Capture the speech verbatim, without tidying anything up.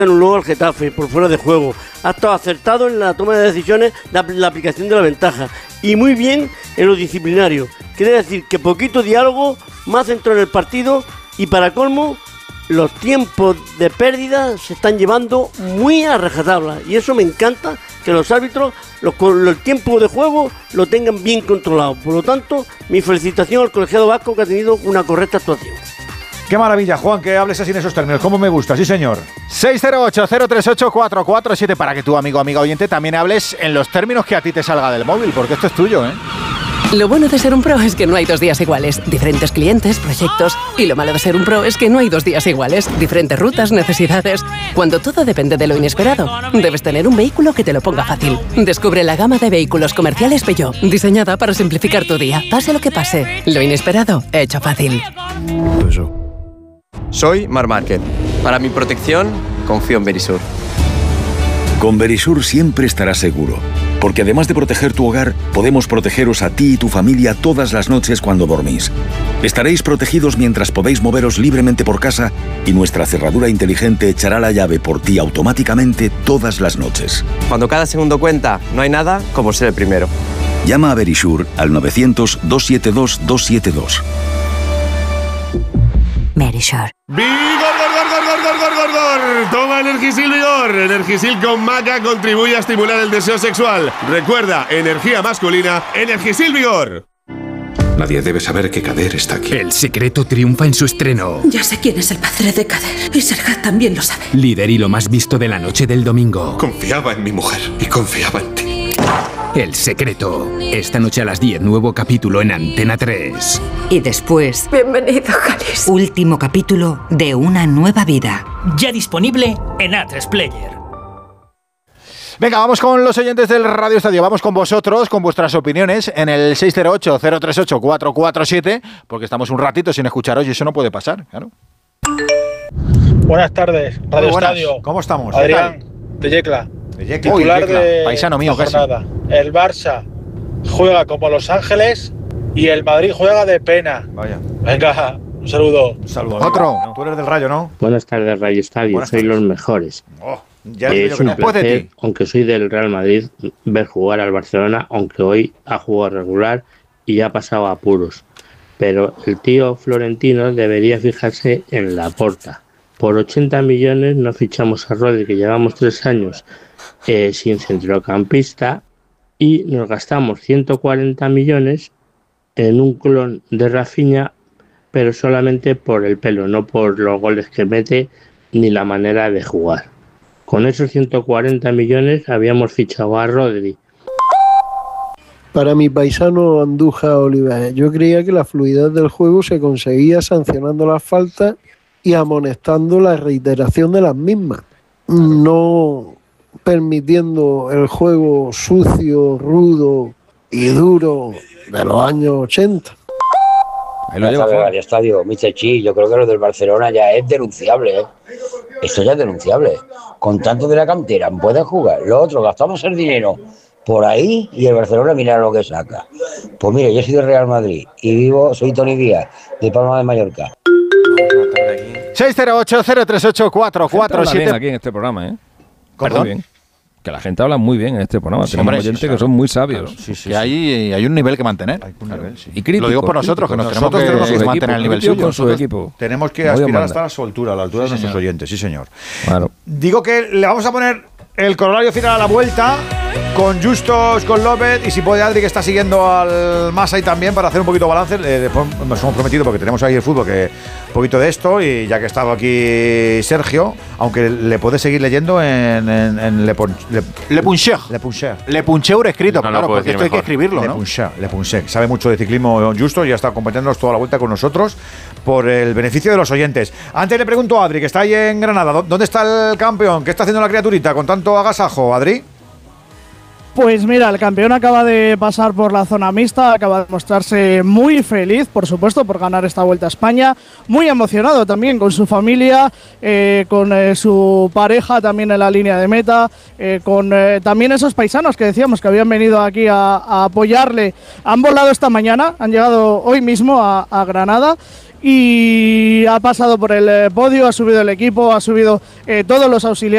anuló al Getafe por fuera de juego. Ha estado acertado en la toma de decisiones, la, la aplicación de la ventaja y muy bien en lo disciplinario. Quiere decir que poquito diálogo, más centro en el partido y para colmo, los tiempos de pérdida se están llevando muy a rajatabla y eso me encanta, que los árbitros los, el tiempo de juego lo tengan bien controlado. Por lo tanto, mi felicitación al colegiado vasco que ha tenido una correcta actuación. Qué maravilla, Juan, que hables así en esos términos. ¿Cómo me gusta? Sí, señor. seis cero ocho, cero tres ocho, cuatro cuatro siete para que tu amigo amiga oyente también hables en los términos que a ti te salga del móvil, porque esto es tuyo, ¿eh? Lo bueno de ser un pro es que no hay dos días iguales. Diferentes clientes, proyectos. Y lo malo de ser un pro es que no hay dos días iguales. Diferentes rutas, necesidades. Cuando todo depende de lo inesperado, debes tener un vehículo que te lo ponga fácil. Descubre la gama de vehículos comerciales Peugeot, diseñada para simplificar tu día. Pase lo que pase, lo inesperado, hecho fácil. Soy Mar Márquez. Para mi protección, confío en Verisur. Con Verisur siempre estarás seguro, porque además de proteger tu hogar, podemos protegeros a ti y tu familia todas las noches cuando dormís. Estaréis protegidos mientras podéis moveros libremente por casa y nuestra cerradura inteligente echará la llave por ti automáticamente todas las noches. Cuando cada segundo cuenta, no hay nada como ser el primero. Llama a Verisur al novecientos, doscientos setenta y dos, doscientos setenta y dos. Verisur. ¡Vigor, gor, gor, gor, gor, gor, gor, gor! Toma Energisil Vigor. Energisil con maca contribuye a estimular el deseo sexual. Recuerda, energía masculina, Energisil Vigor. Nadie debe saber que Kader está aquí. El secreto triunfa en su estreno. Ya sé quién es el padre de Kader. Y Serhat también lo sabe. Líder y lo más visto de la noche del domingo. Confiaba en mi mujer y confiaba en ti. El secreto. Esta noche a las diez, nuevo capítulo en Antena tres. Y después... Bienvenido, Jalis. Último capítulo de Una nueva vida. Ya disponible en A tres Player. Venga, vamos con los oyentes del Radio Estadio. Vamos con vosotros, con vuestras opiniones en el seis cero ocho, cero tres ocho, cuatro cuatro siete, porque estamos un ratito sin escucharos y eso no puede pasar, claro. Buenas tardes, Radio buenas. Estadio. ¿Cómo estamos? Adrián, de Yecla. De Yecla. Titular Uy, Yecla. de paisano mío, la jornada. El Barça juega como Los Ángeles y el Madrid juega de pena. Vaya. Venga, un saludo. Un saludo. Otro. No, tú eres del Rayo, ¿no? Buenas tardes, Radio Estadio. Buenas Soy tardes. los mejores. Oh, ya Eh, es es un que después de placer, ti. aunque soy del Real Madrid, ver jugar al Barcelona, aunque hoy ha jugado regular y ya ha pasado a apuros. Pero el tío Florentino debería fijarse en Laporta. Por ochenta millones no fichamos a Rodri, que llevamos tres años eh, sin centrocampista, y nos gastamos ciento cuarenta millones en un clon de Rafinha, pero solamente por el pelo, no por los goles que mete ni la manera de jugar. Con esos ciento cuarenta millones habíamos fichado a Rodri. Para mi paisano Andújar Olivares, yo creía que la fluidez del juego se conseguía sancionando las faltas y amonestando la reiteración de las mismas, no permitiendo el juego sucio, rudo y duro de los años ochenta. Buenas tardes, Radio Estadio. mister Chi, yo creo que lo del Barcelona ya es denunciable, ¿eh? Esto ya es denunciable. Con tanto de la cantera, pueden jugar. Los otros gastamos el dinero por ahí y el Barcelona mira lo que saca. Pues mire, yo soy del Real Madrid y vivo, soy Tony Díaz, de Palma de Mallorca. seis cero ocho, cero tres ocho, cuatro cuatro siete. Aquí en este programa, ¿eh? ¿Perdón? Muy bien. Que la gente habla muy bien en este programa. Sí, Tenemos hombre, oyentes sí, que claro. son muy sabios. Claro, sí, sí, que sí. Hay, hay un nivel que mantener. Hay un nivel, sí. Y crítico. Lo digo por nosotros, que nos tenemos Nosotros que, tenemos que que mantener el nivel crítico suyo. con su equipo. Tenemos que Como Dios aspirar manda. hasta a su altura, a la altura Sí, de nuestros señor. oyentes, sí, señor. Claro. Digo que le vamos a poner el corolario final a la vuelta con Justos, con López y si puede Adri, que está siguiendo al Masai también para hacer un poquito de balance. Eh, después nos hemos prometido, porque tenemos ahí el fútbol, que un poquito de esto, y ya que ha estado aquí Sergio, aunque le puede seguir leyendo en, en, en Le, Pon, Le, Le Puncher. Le Puncher. Le Puncheur escrito, No, claro, no porque esto hay que escribirlo, Le ¿no? Puncher, Le Puncher. Sabe mucho de ciclismo Justo y ha estado acompañándonos toda la vuelta con nosotros por el beneficio de los oyentes. Antes le pregunto a Adri, que está ahí en Granada, ¿dónde está el campeón? ¿Qué está haciendo la criaturita con tanto agasajo, Adri? Pues mira, el campeón acaba de pasar por la zona mixta, acaba de mostrarse muy feliz, por supuesto, por ganar esta Vuelta a España, muy emocionado también con su familia, eh, con eh, su pareja también en la línea de meta, eh, con eh, también esos paisanos que decíamos que habían venido aquí a, a apoyarle. Han volado esta mañana, han llegado hoy mismo a, a Granada. Y ha pasado por el eh, podio, ha subido el equipo, ha subido eh, todos los auxiliares.